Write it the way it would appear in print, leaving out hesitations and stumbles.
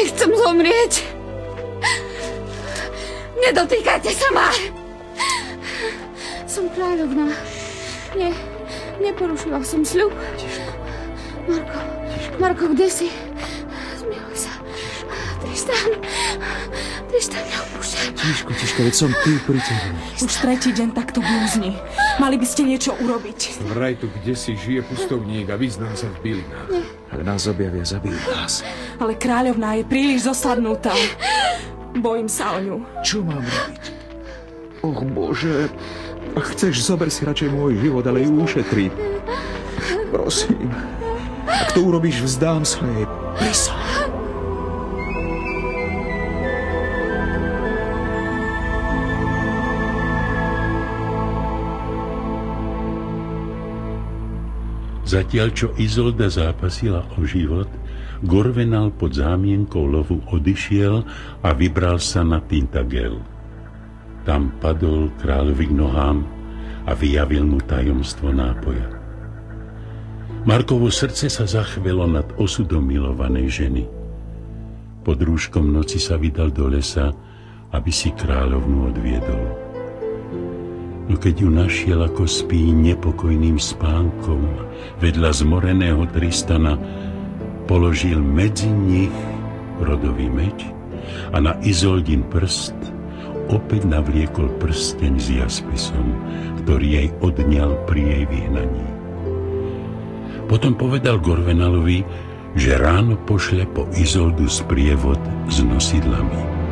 Nechcem zomrieť. Nedotýkajte sa ma. Som kráľovná. Neporušila som sľub. Marko, kde si? Zmiluj sa. Tristan, neopúšťaj ma. Tiško, veď som tu pri tebe. Už tretí deň takto blúzni. Mali by ste niečo urobiť. Vraj tu kdesi žije pustovník a vyznám sa v bylinách. Ak nás objavia, zabijú nás. Ale kráľovná je príliš zosadnutá. Bojím sa o ňu. Čo mám robiť? Och, Bože. Ak chceš, zober si radšej môj život, ale ju ušetri. Prosím. Ak to urobíš, vzdám sa jej. Prisahám. Zatiaľ, čo Izolda zápasila o život, Gorvenal pod zámienkou lovu odišiel a vybral sa na Tintagel. Tam padol kráľovi k nohám a vyjavil mu tajomstvo nápoja. Markovo srdce sa zachvelo nad osudom milovanej ženy. Pod rúškom noci sa vydal do lesa, aby si kráľovnu odviedol. No keď ju našiel, ako spí nepokojným spánkom vedľa zmoreného Tristana, položil medzi nich rodový meč a na Izoldin prst opäť navliekol prsteň s jaspisom, ktorý jej odňal pri jej vyhnaní. Potom povedal Gorvenalovi, že ráno pošle po Izoldu sprievod s nosidlami.